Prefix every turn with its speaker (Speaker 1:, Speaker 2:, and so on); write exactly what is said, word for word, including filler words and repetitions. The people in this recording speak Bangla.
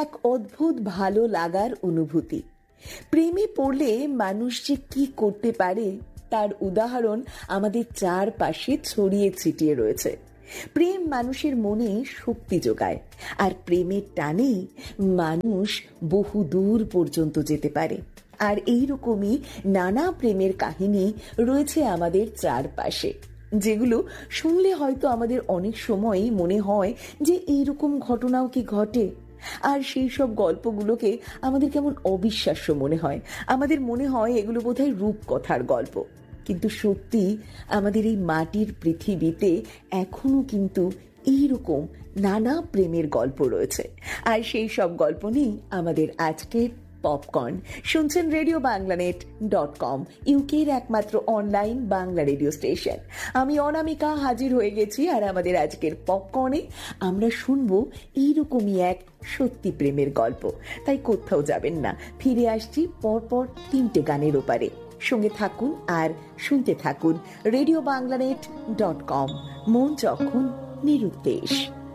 Speaker 1: এক অদ্ভুত ভালো লাগার অনুভূতি। প্রেমে পড়লে মানুষ যে কি করতে পারে তার উদাহরণ আমাদের চারপাশে ছড়িয়ে ছিটিয়ে রয়েছে। প্রেম মানুষের মনে শক্তি যোগায়, আর প্রেমের টানে মানুষ বহু দূর পর্যন্ত যেতে পারে। আর এইরকমই নানা প্রেমের কাহিনী রয়েছে আমাদের চারপাশে, যেগুলো শুনলে হয়তো আমাদের অনেক সময়ই মনে হয় যে এইরকম ঘটনাও কি ঘটে। আর সেই সব গল্পগুলোকে আমাদের কেমন অবিশ্বাস্য মনে হয়, আমাদের মনে হয় এগুলো বোধহয় রূপকথার গল্প। কিন্তু সত্যি আমাদের এই মাটির পৃথিবীতে এখনো কিন্তু এইরকম নানা প্রেমের গল্প রয়েছে। আর সেই সব গল্প নিয়েই আমাদের আজকের পপকর্ন। শুনছেন রেডিও বাংলানেট ডট কম, ইউকের একমাত্র অনলাইন বাংলা রেডিও স্টেশন। আমি অনামিকা হাজির হয়ে গেছি, আর আমাদের আজকের পপকর্নে আমরা শুনবো এইরকমই এক সত্যি প্রেমের গল্প। তাই কোথাও যাবেন না, ফিরে আসছি পরপর তিনটে গানের ওপারে। সঙ্গে থাকুন আর শুনতে থাকুন রেডিও বাংলানেট ডট কম, মন যখন নিরুদ্দেশ।